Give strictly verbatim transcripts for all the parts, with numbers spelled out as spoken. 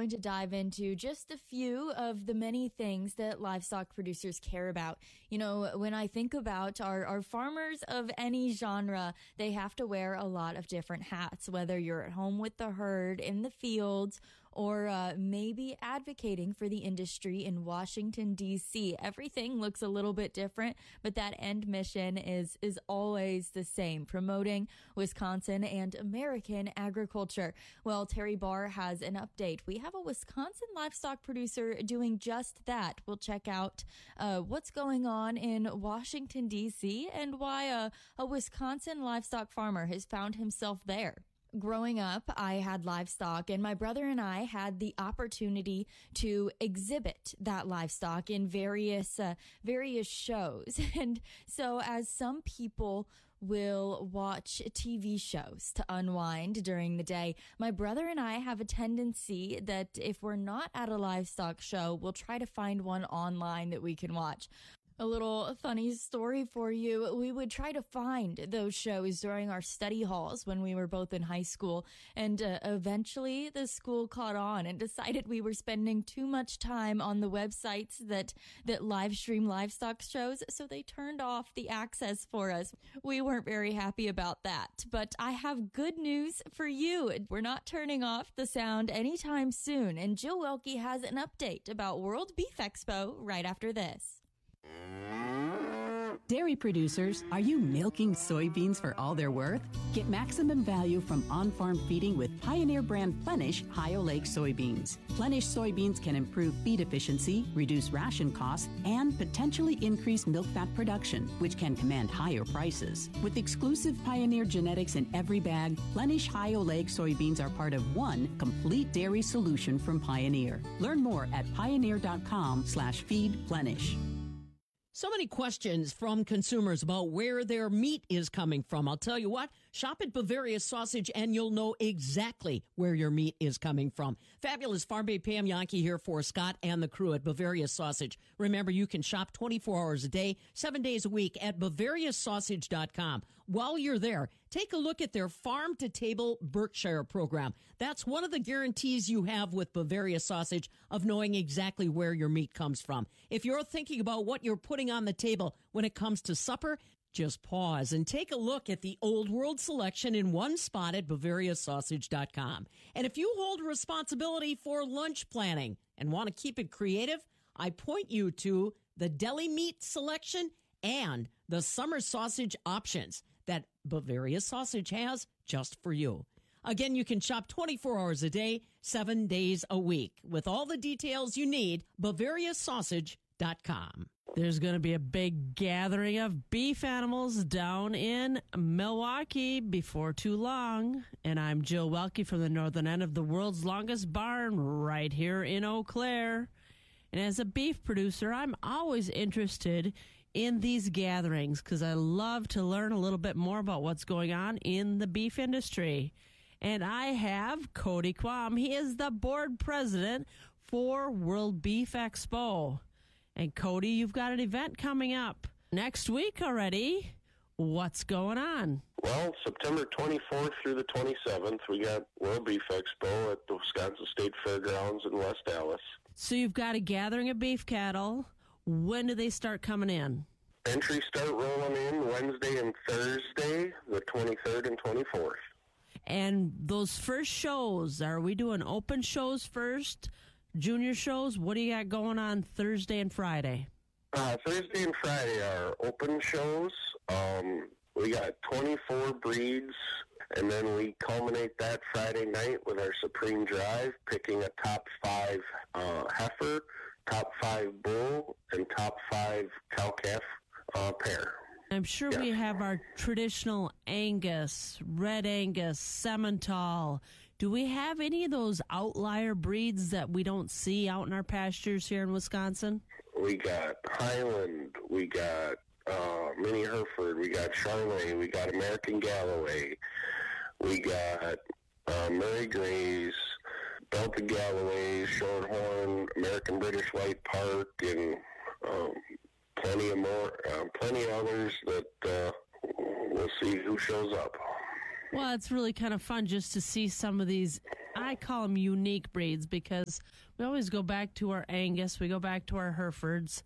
going to dive into just a few of the many things that livestock producers care about. You know, when I think about our, our farmers of any genre, they have to wear a lot of different hats, whether you're at home with the herd, in the fields, or uh, maybe advocating for the industry in Washington, D C. Everything looks a little bit different, but that end mission is is always the same, promoting Wisconsin and American agriculture. Well, Terry Barr has an update. We have a Wisconsin livestock producer doing just that. We'll check out uh, what's going on in Washington, D C, and why a, a Wisconsin livestock farmer has found himself there. Growing up, I had livestock, and my brother and I had the opportunity to exhibit that livestock in various uh, various shows. And so as some people will watch T V shows to unwind during the day, my brother and I have a tendency that if we're not at a livestock show, we'll try to find one online that we can watch. A little funny story for you. We would try to find those shows during our study halls when we were both in high school. And uh, eventually the school caught on and decided we were spending too much time on the websites that, that live stream livestock shows. So they turned off the access for us. We weren't very happy about that. But I have good news for you. We're not turning off the sound anytime soon. And Jill Welke has an update about World Beef Expo right after this. Dairy producers, are you milking soybeans for all they're worth? Get maximum value from on-farm feeding with Pioneer brand Plenish High-Oleic soybeans. Plenish soybeans can improve feed efficiency, reduce ration costs, and potentially increase milk fat production, which can command higher prices. With exclusive Pioneer genetics in every bag, Plenish High-Oleic soybeans are part of one complete dairy solution from Pioneer. Learn more at pioneer.com slash feed Plenish. So many questions from consumers about where their meat is coming from. I'll tell you what, shop at Bavaria Sausage and you'll know exactly where your meat is coming from. Fabulous Farm Babe Pam Yankee here for Scott and the crew at Bavaria Sausage. Remember, you can shop twenty-four hours a day, seven days a week at Bavaria Sausage dot com. While you're there, take a look at their Farm to Table Berkshire program. That's one of the guarantees you have with Bavaria Sausage of knowing exactly where your meat comes from. If you're thinking about what you're putting on the table when it comes to supper, just pause and take a look at the Old World selection in one spot at Bavaria Sausage dot com. And if you hold responsibility for lunch planning and want to keep it creative, I point you to the deli meat selection and the summer sausage options that Bavaria Sausage has just for you. Again, you can shop twenty-four hours a day, seven days a week. With all the details you need, Bavaria Sausage dot com. There's going to be a big gathering of beef animals down in Milwaukee before too long. And I'm Jill Welke from the northern end of the world's longest barn right here in Eau Claire. And as a beef producer, I'm always interested in these gatherings because I love to learn a little bit more about what's going on in the beef industry. And I have Cody Quam. He is the board president for World Beef Expo. And Cody, you've got an event coming up next week already. What's going on? Well, September twenty-fourth through the twenty-seventh, we got World Beef Expo at the Wisconsin State Fairgrounds in West Allis. So you've got a gathering of beef cattle. When do they start coming in? Entries start rolling in Wednesday and Thursday, the twenty-third and twenty-fourth. And those first shows, are we doing open shows first? Junior shows? What do you got going on Thursday and Friday? Uh, Thursday and Friday are open shows. Um, we got twenty-four breeds, and then we culminate that Friday night with our Supreme Drive, picking a top five uh, heifer, top five bull, and top five cow-calf uh, pair. I'm sure yeah. we have our traditional Angus, Red Angus, Simmental. Do we have any of those outlier breeds that we don't see out in our pastures here in Wisconsin? We got Highland, we got uh, Mini Hereford, we got Charolais, we got American Galloway, we got uh, Murray Grays, Delta Galloways, Shorthorn, American British White Park, and um, plenty of more, uh, plenty of others that uh, we'll see who shows up. Well, it's really kind of fun just to see some of these I call them unique breeds because we always go back to our Angus, we go back to our Herefords,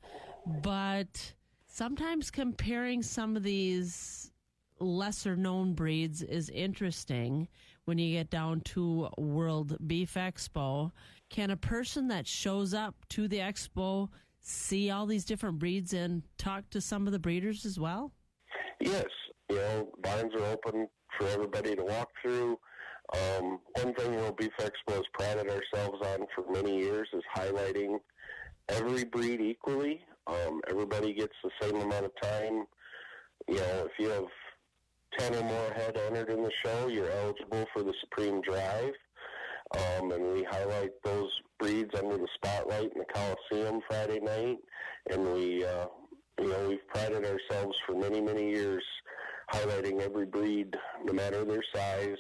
but sometimes comparing some of these lesser known breeds is interesting when you get down to World Beef Expo. Can a person that shows up to the expo see all these different breeds and talk to some of the breeders as well? Yes. You know, barns are open for everybody to walk through. Um, one thing World Beef Expo has prided ourselves on for many years is highlighting every breed equally. Um, everybody gets the same amount of time. You know, if you have ten or more head entered in the show, you're eligible for the Supreme Drive. Um, and we highlight those breeds under the spotlight in the Coliseum Friday night. And we, uh, you know, we've prided ourselves for many, many years highlighting every breed, no matter their size,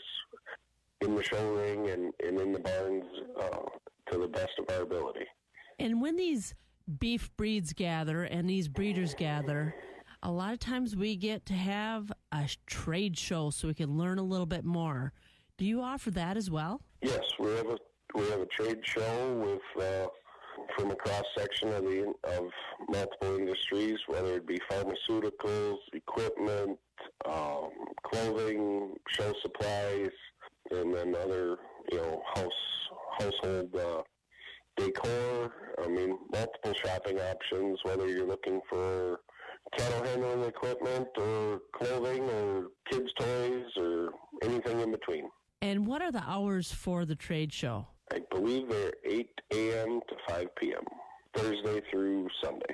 in the show ring and, and in the barns uh, to the best of our ability. And when these beef breeds gather and these breeders gather, a lot of times we get to have a trade show so we can learn a little bit more. Do you offer that as well? Yes, we have a we have a trade show with uh, from a cross section of the of multiple industries, whether it be pharmaceuticals, equipment, um, clothing, show supplies, and then other you know house household uh, decor. I mean, multiple shopping options, whether you're looking for cattle handling equipment or clothing or kids' toys or anything in between. And what are the hours for the trade show? I believe they're eight a.m. to five p.m., Thursday through Sunday.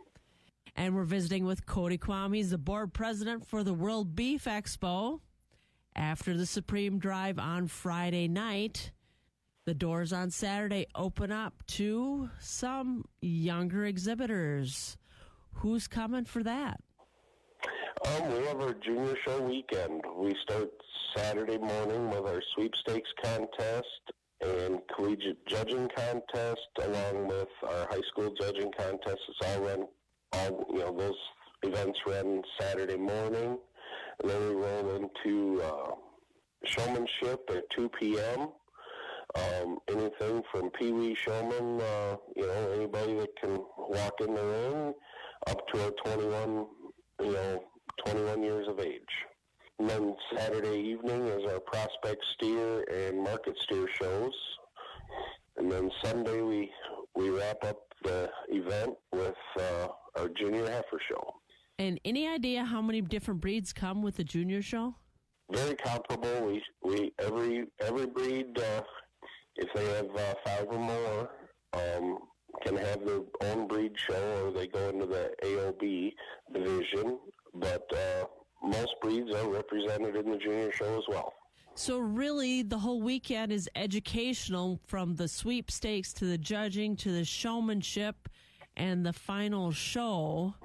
And we're visiting with Cody Kwame. He's the board president for the World Beef Expo. After the Supreme Drive on Friday night, the doors on Saturday open up to some younger exhibitors. Who's coming for that? Um, we have our junior show weekend. We start Saturday morning with our sweepstakes contest and collegiate judging contest, along with our high school judging contest. It's all run, all you know, those events run Saturday morning. And then we roll into uh, showmanship at two p.m. Um, anything from Pee-wee showman, uh, you know, anybody that can walk in the ring, up to our twenty-one, you know, twenty-one years of age. And then Saturday evening is our prospect steer and market steer shows. And then Sunday we we wrap up the event with uh, our junior heifer show. And any idea how many different breeds come with the junior show? Very comparable. We we every every breed, uh, if they have uh, five or more, um, can have their own breed show, or they go into the A O B division. But uh, most breeds are represented in the junior show as well. So really, the whole weekend is educational, from the sweepstakes to the judging to the showmanship and the final show.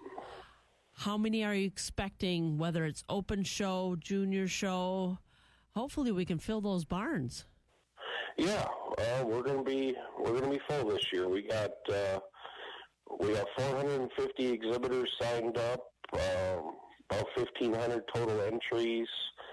How many are you expecting, whether it's open show, junior show? Hopefully we can fill those barns. Yeah, uh, we're going to be we're going to be full this year. We got uh, we have four hundred fifty exhibitors signed up, um, about fifteen hundred total entries.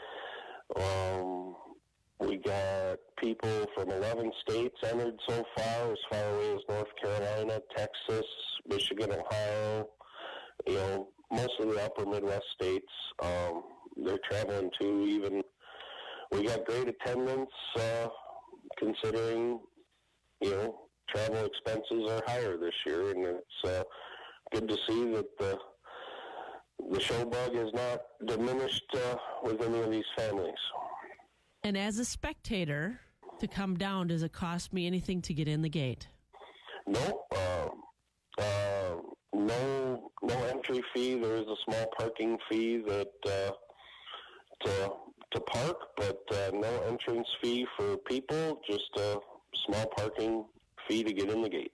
Um, we got people from eleven states entered so far, as far away as North Carolina, Texas, Michigan, Ohio. You know, most of the upper Midwest states, um, they're traveling to. Even we got great attendance, uh, considering, you know, travel expenses are higher this year, and it's uh, good to see that the the show bug is not diminished uh, with any of these families. And as a spectator, to come down, does it cost me anything to get in the gate? No, uh, uh, no, no entry fee. There is a small parking fee that uh, to to park, but uh, no entrance fee for people. Just a small parking fee to get in the gate.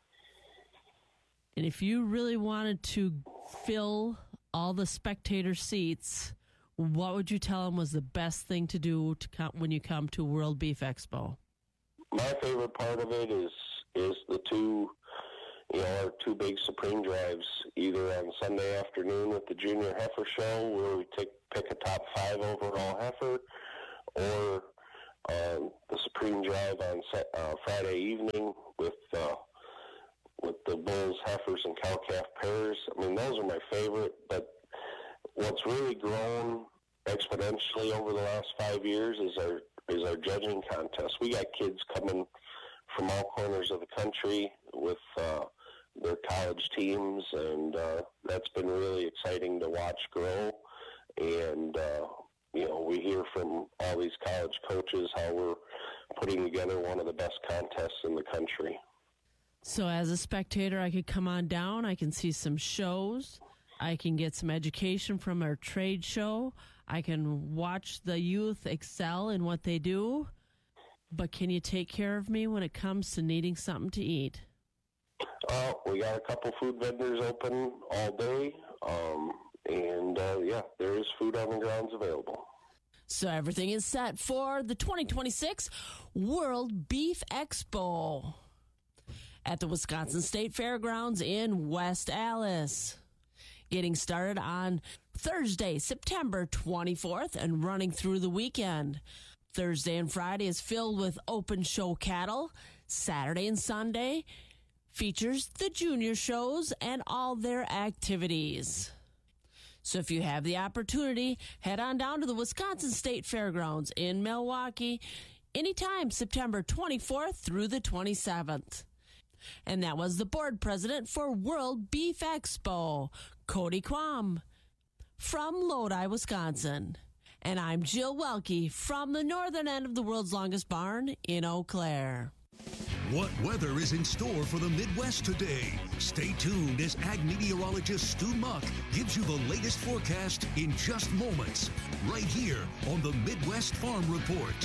And if you really wanted to fill all the spectator seats, what would you tell them was the best thing to do to come when you come to World Beef Expo? My favorite part of it is is the two, you know, our two big Supreme Drives, either on Sunday afternoon with the Junior Heifer Show, where we take pick a top five overall heifer, or um, the Supreme Drive on uh, Friday evening with uh, with the bulls, heifers, and cow-calf pairs. I mean, those are my favorite, but what's really grown exponentially over the last five years is our is our judging contest. We got kids coming from all corners of the country with uh, their college teams, and uh, that's been really exciting to watch grow. And, uh, you know, we hear from all these college coaches how we're putting together one of the best contests in the country. So as a spectator, I could come on down, I can see some shows, I can get some education from our trade show, I can watch the youth excel in what they do, but can you take care of me when it comes to needing something to eat? Uh, we got a couple food vendors open all day, um, and uh, yeah, there is food on the grounds available. So everything is set for the twenty twenty-six World Beef Expo at the Wisconsin State Fairgrounds in West Allis. Getting started on Thursday, September twenty-fourth, and running through the weekend. Thursday and Friday is filled with open show cattle. Saturday and Sunday features the junior shows and all their activities. So if you have the opportunity, head on down to the Wisconsin State Fairgrounds in Milwaukee anytime September twenty-fourth through the twenty-seventh. And that was the board president for World Beef Expo, Cody Quam, from Lodi, Wisconsin. And I'm Jill Welke from the northern end of the world's longest barn in Eau Claire. What weather is in store for the Midwest today? Stay tuned as ag meteorologist Stu Muck gives you the latest forecast in just moments, right here on the Midwest Farm Report.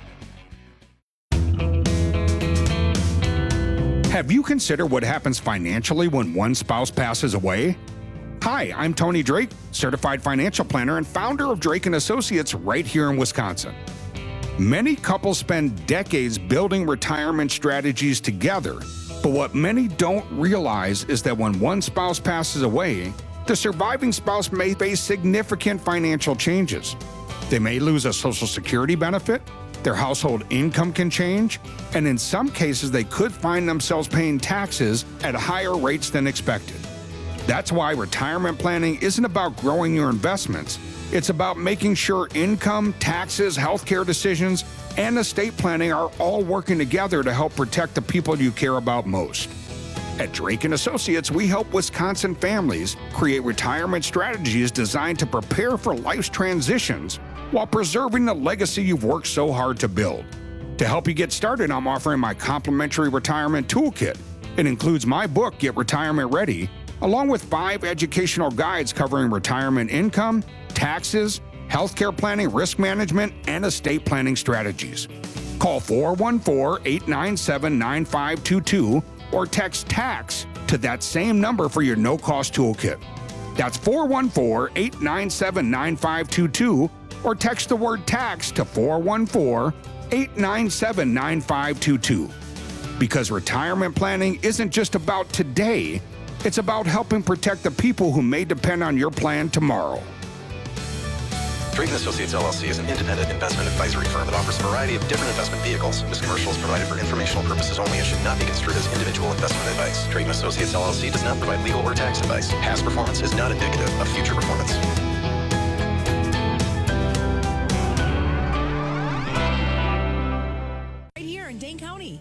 Have you considered what happens financially when one spouse passes away? Hi, I'm Tony Drake, certified financial planner and founder of Drake and Associates right here in Wisconsin. Many couples spend decades building retirement strategies together, but what many don't realize is that when one spouse passes away, the surviving spouse may face significant financial changes. They may lose a Social Security benefit, their household income can change, and in some cases they could find themselves paying taxes at higher rates than expected. That's why retirement planning isn't about growing your investments. It's about making sure income, taxes, healthcare decisions, and estate planning are all working together to help protect the people you care about most. At Drake and Associates, we help Wisconsin families create retirement strategies designed to prepare for life's transitions while preserving the legacy you've worked so hard to build. To help you get started, I'm offering my complimentary retirement toolkit. It includes my book, Get Retirement Ready, along with five educational guides covering retirement income, taxes, healthcare planning, risk management, and estate planning strategies. Call four one four, eight nine seven, nine five two two or text TAX to that same number for your no-cost toolkit. That's four one four, eight nine seven, nine five two two or text the word TAX to four one four, eight nine seven, nine five two two. Because retirement planning isn't just about today, it's about helping protect the people who may depend on your plan tomorrow. Drake and Associates L L C is an independent investment advisory firm that offers a variety of different investment vehicles. This commercial is provided for informational purposes only and should not be construed as individual investment advice. Drake and Associates L L C does not provide legal or tax advice. Past performance is not indicative of future performance. Right here in Dane County.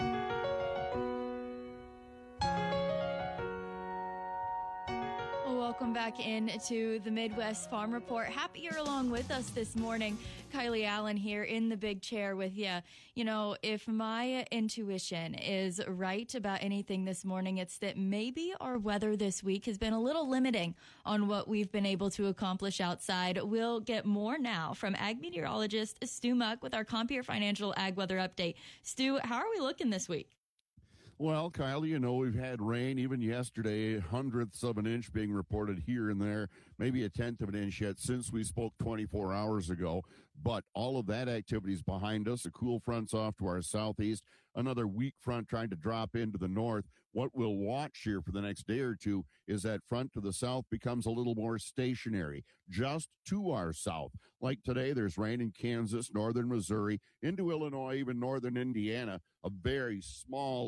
Welcome back into the Midwest Farm Report. Happy you're along with us this morning. Kylie Allen here in the big chair with you. You know, if my intuition is right about anything this morning, it's that maybe our weather this week has been a little limiting on what we've been able to accomplish outside. We'll get more now from ag meteorologist Stu Muck with our Compeer Financial Ag Weather Update. Stu, how are we looking this week? Well, Kyle, you know, we've had rain even yesterday, hundredths of an inch being reported here and there, maybe a tenth of an inch yet since we spoke twenty-four hours ago. But all of that activity is behind us. A cool front's off to our southeast. another weak front trying to drop into the north. What we'll watch here for the next day or two is that front to the south becomes a little more stationary, just to our south. Like today, there's rain in Kansas, northern Missouri, into Illinois, even northern Indiana, a very small